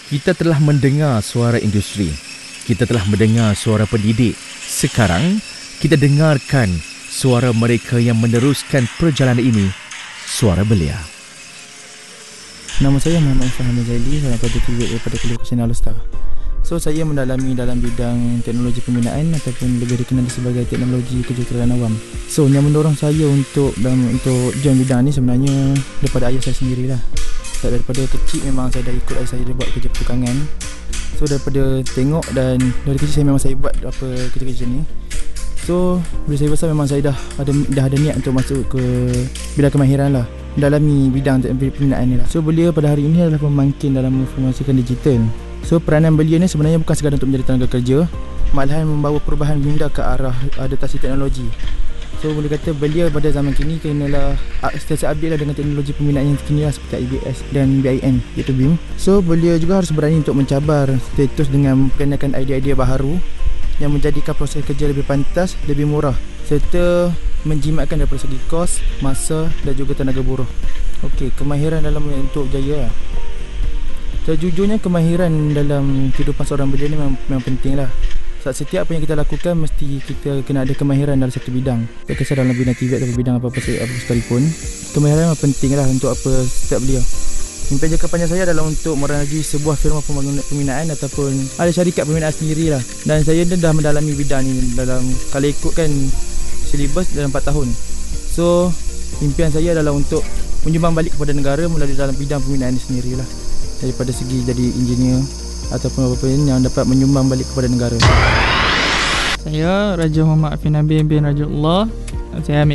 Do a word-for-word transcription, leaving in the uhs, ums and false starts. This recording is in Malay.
Kita telah mendengar suara industri. Kita telah mendengar suara pendidik. Sekarang, kita dengarkan suara mereka yang meneruskan perjalanan ini. Suara belia. Nama saya Muhammad Fahmi Zaili, saya graduate daripada Kuliah Kesenian All-Star. So, saya mendalami dalam bidang teknologi pembinaan ataupun lebih dikenali sebagai teknologi kejuruteraan awam. So, yang mendorong saya untuk dalam untuk join bidang ni sebenarnya daripada ayah saya sendirilah. So, daripada kecil memang saya dah ikut ayah saya dia buat kerja pertukangan. So, daripada tengok dan dari kecil saya memang saya buat apa kerja-kerja ni. So, bila saya besar memang saya dah ada dah ada niat untuk masuk ke bidang kemahiran lah, mendalami bidang pembinaan ni lah. So, beliau pada hari ini adalah pemangkin dalam informasi digital. So, peranan beliau ni sebenarnya bukan sekadar untuk menjadi tenaga kerja, malahan membawa perubahan minda ke arah adaptasi teknologi. So, boleh kata beliau pada zaman kini kenalah sentiasa update lah dengan teknologi pembinaan yang terkini lah seperti I B S dan B I N iaitu B I M. So, beliau juga harus berani untuk mencabar status dengan memperkenalkan idea-idea baharu yang menjadikan proses kerja lebih pantas, lebih murah serta menjimatkan daripada segi kos, masa dan juga tenaga buruh. Okey, kemahiran dalam untuk berjaya lah. Sejujurnya kemahiran dalam kehidupan seorang belia ni memang, memang penting lah. Setiap apa yang kita lakukan mesti kita kena ada kemahiran dalam satu bidang. Tak kisah dalam bidang T V atau bidang apa-apa sekalipun, kemahiran memang penting lah untuk apa setiap belia. Impian jangka panjang saya adalah untuk merajai sebuah firma pembangunan pembinaan ataupun ada syarikat pembinaan sendiri lah. Dan saya dah mendalami bidang ni dalam, kalau ikutkan silibus dalam empat tahun. So, impian saya adalah untuk menyumbang balik kepada negara melalui dalam bidang pembinaan ni sendiri lah. Daripada segi jadi engineer ataupun apa-apa yang dapat menyumbang balik kepada negara. Saya Raja Muhammad Afin Nabi bin Raja Allah. Saya ambil